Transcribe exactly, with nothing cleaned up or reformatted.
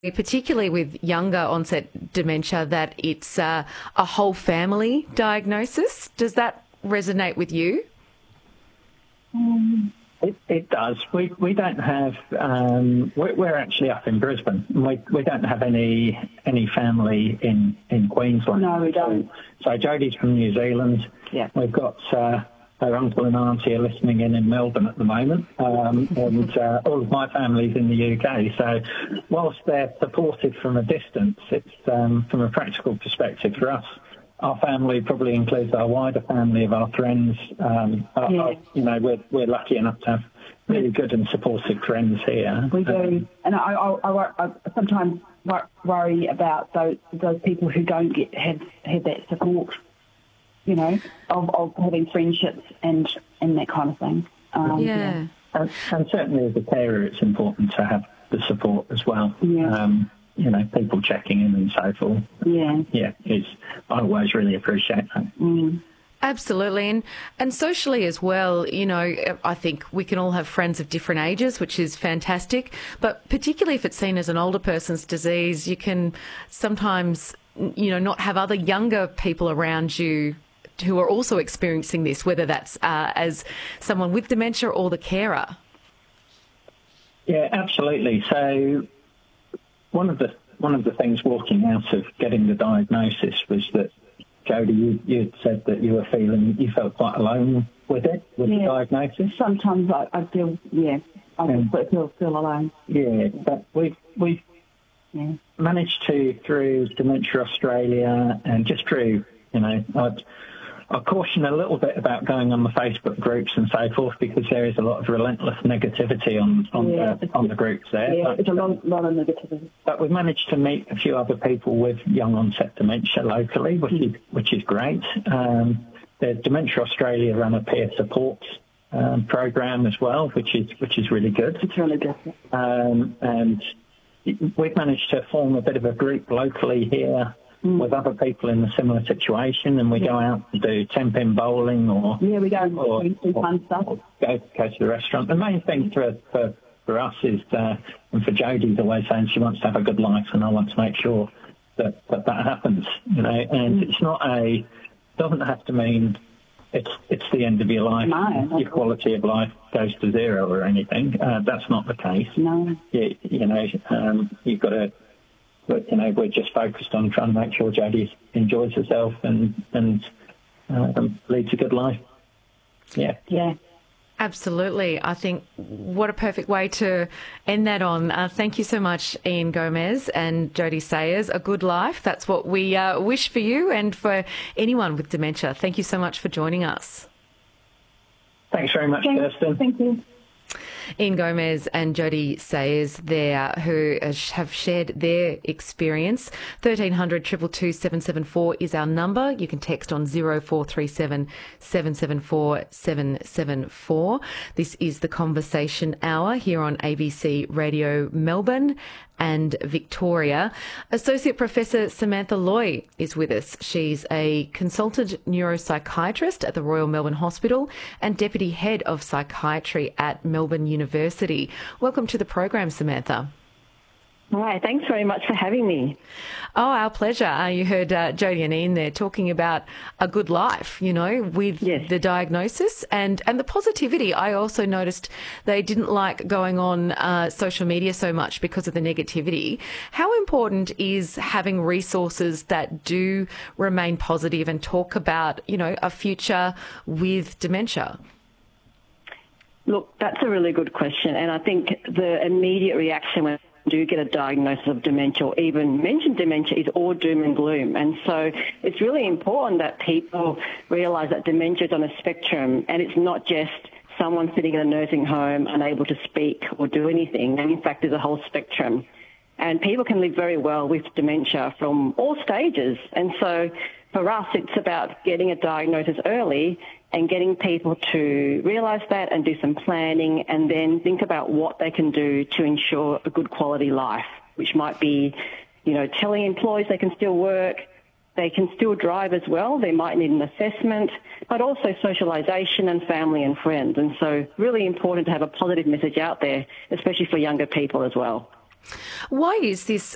particularly with younger onset dementia, that it's uh, a whole family diagnosis. Does that resonate with you? Um, it, it does. We we don't have. Um, we're, we're actually up in Brisbane. We we don't have any any family in, in Queensland. No, we don't. So, so Jodie's from New Zealand. Yeah. We've got. Uh, Her uncle and auntie are listening in in Melbourne at the moment, um, and uh, all of my family's in the U K. So whilst they're supported from a distance, it's um, from a practical perspective for us. Our family probably includes our wider family of our friends. Um, our, yeah. our, you know, we're we're lucky enough to have really good and supportive friends here. We do, um, and I, I, I, I sometimes worry about those those people who don't get have have that support. You know, of, of having friendships and, and that kind of thing. Um, yeah. yeah. And, and certainly as a carer, it's important to have the support as well. Yeah. Um, you know, people checking in and so forth. Yeah. Yeah, it's, I always really appreciate that. Mm. Absolutely. And, and socially as well, you know, I think we can all have friends of different ages, which is fantastic. But particularly if it's seen as an older person's disease, you can sometimes, you know, not have other younger people around you who are also experiencing this, whether that's uh, as someone with dementia or the carer. Yeah, absolutely. So one of the one of the things walking out of getting the diagnosis was that, Jodie, you you said that you were feeling you felt quite alone with it, with yeah. the diagnosis. Sometimes I, I feel yeah, I um, feel feel alone. Yeah, but we've we've yeah. managed to, through Dementia Australia and just through, you know, I'd, I caution a little bit about going on the Facebook groups and so forth, because there is a lot of relentless negativity on on, yeah, the, on the groups there. Yeah, but, it's a lot, lot of negativity. But we've managed to meet a few other people with young onset dementia locally, which is which is great. Um, the Dementia Australia run a peer support um, program as well, which is which is really good. It's really good. Um, and we've managed to form a bit of a group locally here. Mm. With other people in a similar situation, and we yeah. go out to do ten-pin bowling or yeah, we go or, do or, fun stuff. Or go, go to the restaurant. The main thing for for, for us is, uh, and for Jodie's always saying she wants to have a good life, and I want to make sure that that, that happens. You know, and mm. it's not a doesn't have to mean it's it's the end of your life. No, your quality of life goes to zero or anything. Uh, that's not the case. No, you, you know, um, you've got to. But, you know, we're just focused on trying to make sure Jodie enjoys herself and, and um, leads a good life. Yeah. Yeah. Absolutely. I think what a perfect way to end that on. Uh, thank you so much, Ian Gomez and Jodie Sayers. A good life. That's what we uh, wish for you and for anyone with dementia. Thank you so much for joining us. Thanks very much, Thanks. Kirsten. Thank you. Ian Gomez and Jodie Sayers there, who have shared their experience. thirteen hundred, two two two, seven seven four is our number. You can text on zero four three seven, seven seven four, seven seven four. This is the Conversation Hour here on A B C Radio Melbourne and Victoria. Associate Professor Samantha Loy is with us. She's a consultant neuropsychiatrist at the Royal Melbourne Hospital and Deputy Head of Psychiatry at Melbourne University. Welcome to the program, Samantha. Hi, thanks very much for having me. Oh, our pleasure. Uh, you heard uh, Jodie and Ian there talking about a good life, you know, with yes. the diagnosis and, and the positivity. I also noticed they didn't like going on uh, social media so much because of the negativity. How important is having resources that do remain positive and talk about, you know, a future with dementia? Look, that's a really good question. And I think the immediate reaction when do get a diagnosis of dementia or even mention dementia is all doom and gloom. And so it's really important that people realise that dementia is on a spectrum and it's not just someone sitting in a nursing home unable to speak or do anything. And in fact, there's a whole spectrum. And people can live very well with dementia from all stages. And so for us, it's about getting a diagnosis early and getting people to realise that and do some planning and then think about what they can do to ensure a good quality life, which might be, you know, telling employees they can still work, they can still drive as well, they might need an assessment, but also socialisation and family and friends. And so really important to have a positive message out there, especially for younger people as well. Why is this